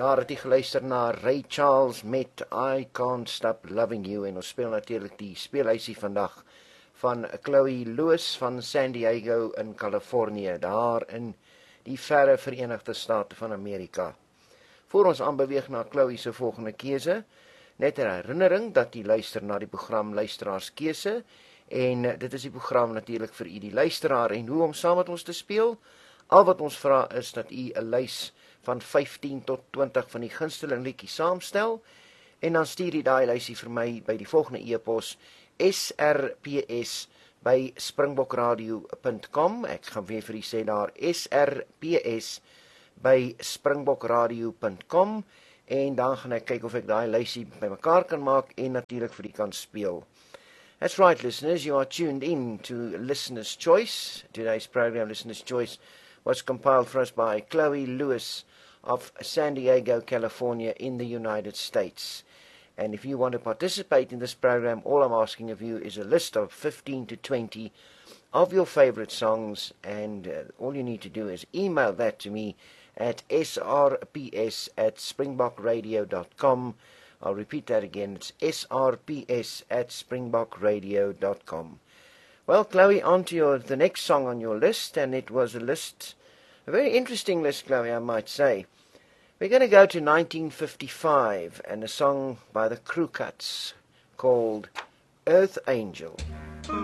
Daar het jy geluister na Ray Charles met I Can't Stop Loving You, en ons speel natuurlik die speelhuisie vandag van Chloe Lewis van San Diego in Californië, daar in die verre Verenigde State van Amerika. Voor ons aanbeweeg na Chloe se volgende keuse, net 'n herinnering dat jy luister na die program Luisteraarskeuse, en dit is die program natuurlik vir u die luisteraar, en hoe om saam met ons te speel. Al wat ons vra is dat u 'n lys van 15 tot 20 van die gunsteling liedjies saamstel, en dan stuur jy daai lysie vir my by die volgende e-pos, srps@springbokradio.com. Ek gaan weer vir u sê daar, srps@springbokradio.com, en dan gaan ek kyk of ek daai lysie bymekaar kan maak en natuurlik vir u kan speel. That's right, listeners, you are tuned in to Listener's Choice. Today's program, Listener's Choice, was compiled for us by Chloe Lewis of San Diego, California, in the United States. And if you want to participate in this program, all I'm asking of you is a list of 15 to 20 of your favorite songs, and all you need to do is email that to me at srps@springbokradio.com. I'll repeat that again, it's srps@springbokradio.com. Well, Chloe, on to the next song on your list, and it was a very interesting list, Chloe, I might say. We're going to go to 1955 and a song by the Crew Cuts called Earth Angel.